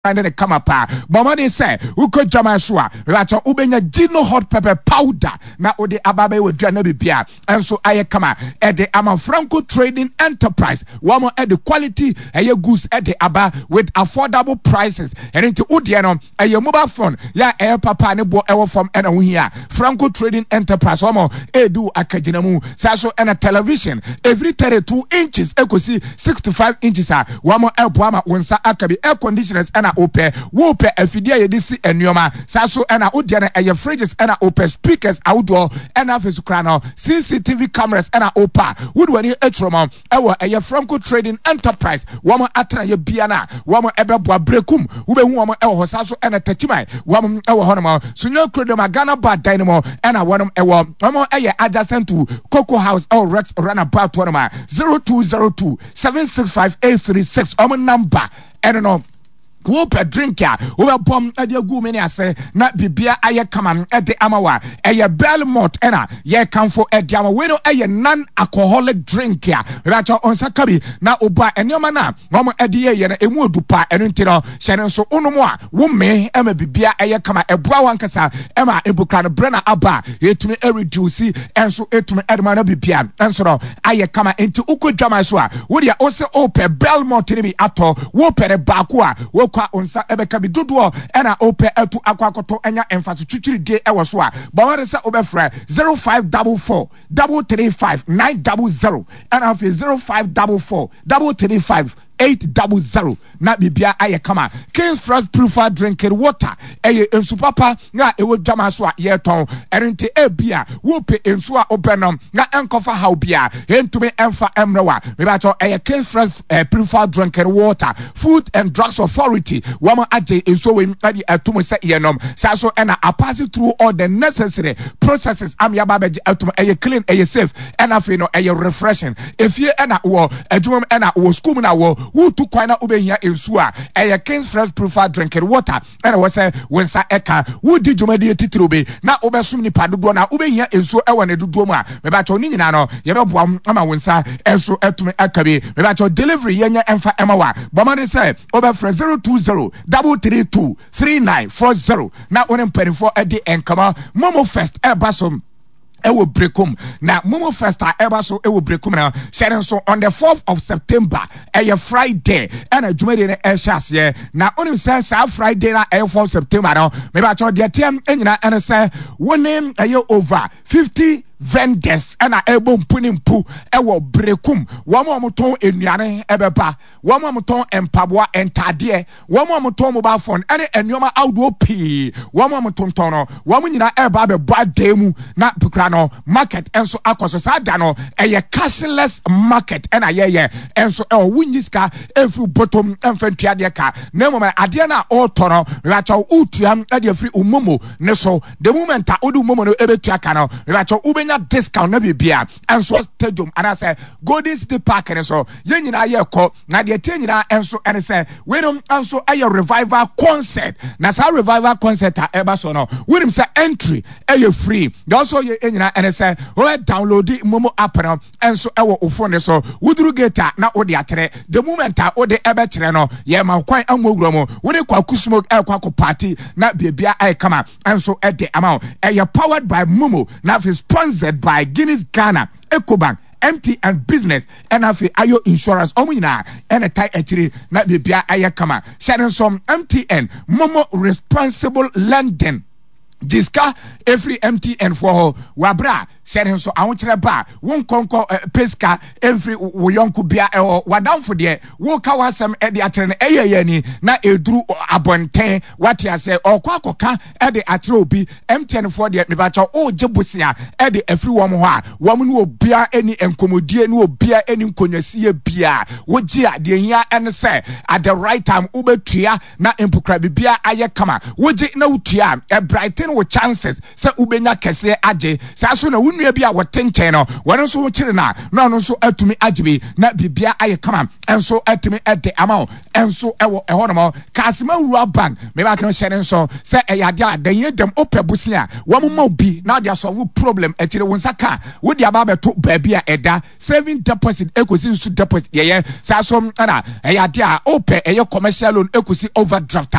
and then come up. But when they say, who could Jamasua, Racha Ubenya Gino hot pepper powder, now Ode Ababe with Janabi Pia, and so I come at the Franco Trading Enterprise, one more at the quality, a goose at the Abba with affordable prices, and into Udiano, a mobile phone, ya air papa nebo ever from Enawia, Franco Trading Enterprise, one more Edu Akajinamu, Sasso and a television, every 32 inches, Ecosi 65 inches, one more Elpama, Wonsa Akabi, air conditioners, and ope wope afidia yedisi enyoma saso ena odiana eye fridges ena ope speakers outdoor ena fesukra no CCTV cameras ena opa wudwani etromo ewo eye Franco Trading Enterprise womo atra ye biana womo ebeboa brekum wubehu womo ewo saso ena tachimai womo ewo hono sunyo kredo magana ba dynamo ena wono ewo womo eye adjacent to Cocoa House or Rex runabout wono 0202 765 836 omo number eno Whoop a drinker, who bomb at your goo many say, not be beer aye come at the amawa, a Belmont enna, ye come for a diama widow a non alcoholic drinker, Racha on Sakabi, now Oba and your mana, Mama Adia and a woodpa and intino, Shannon so unomoa, woman, Emma be beer aye come a browankasa, Emma Ibukan Brenna Abba, it to me every juicy, and so it to me Edmana be beer, and so aye come into Uku Jamasua, would you also open Belmont to me at all, whoop at a bakua, kwa onsa ebeka bi dodo ena ope atu akwakoto enya emfaso twitwiri de ewo so a ba won se obefra 0544 335 900 ena afi 0544 335 800 na bibia aye kama King's Fresh Purified Drinking Water eye ensu papa na ewo dwama so a ye ton erente ebia wo pe ensu a obenom na enkofa how bia entumi emfa emrewa me ba cho eye King's Fresh Purified Drinking Water Food and Drugs Authority wama aje ensu we adi atumo se ye nom sa so na pass through all the necessary processes am ya babeji atumo eye clean eye safe and afi no eye refreshing if ye na wo adwum na wo school na wo who to kwana ubehia ensua eye King's Fresh Purified Drinking Water and we say wensa eka who di dwumadi titirobe na obesum nipa dodo na ubehia ensuo ewo ne dodo mu a me ba cho ni nyina no ye be boam ama wensa enso etumi akabe me ba cho delivery yenya emfa emawa bomade say obefre 020 332 3940 na onem perifo edi enkama Momo Fest ebasom ewo brekum na Momo Festa eba so ewo brekum na sharing so on the 4th of September Friday and a Jumede na eshas ye na onim say Friday na 4th September no me ba cho de tem enyina and say wonim over 50 vendors and a ebo mpunimpu ewo brekum womo ton enuane ebeba womo ton empabwa entade womo ton mobile phone ene enuoma audio p womo ton no womo nyina eba be bademu na pukra no market enso akoso sada no eye cashless market ena ye enso wunyiska every bottom enfentuade ka na moma ade na otono racha utuam ade free umomo ne so the moment a odu umomo no ebetua ka no racha ubenya discount na bibia enso stadium and I say Golden City Park and so ye nyina ye ko na de tie nyina enso and say we don't enso aye revival concert na sa revival concert a eba so no we dem say entry aye free they also ye nyina and say we download the Momo app no enso ewo phone so wuduru gate na ode atere the moment a ode ebe kire no ye ma kwan amoguro mo we de kwaku smoke kwako party na bibia aye kama enso ede amount aye powered by Momo na sponsored by Guinness Ghana, Ecobank, MTN Business, and Ayo Insurance. Omina and a tie etiri na bibia aya kama. Sharing some MTN, Momo Responsible Lending. Diska every MTN for wabra sharing so I want ba won konko peska every woyonku bia wadam for there wo kawasem e de atere eye ni na eduru abonten what ya say okwakoka e de atere obi MTN for there me ba cha o jebusia e de every wo ho a wo mu no obia eni enkomodie ni obia eni nkonyasie bia wo gi ade hia ene say at the right time ubetua na empukra bibia aye kama wo gi na utua e brighten wo chances say ubenya kese age sa so na wunua bia wo tenchen no won so wo kire na no so atumi agibi na bibia aye kama enso atumi ede ama enso ewo ehonom kasima wura bank me ba kan share nso say eyade adan dem opebusia wo mo bi na dia solve problem etire won saka wo dia ba beto baabia eda saving deposit ekosi nsu deposit ye sa so na eyade a ope eye commercial loan ekosi overdraft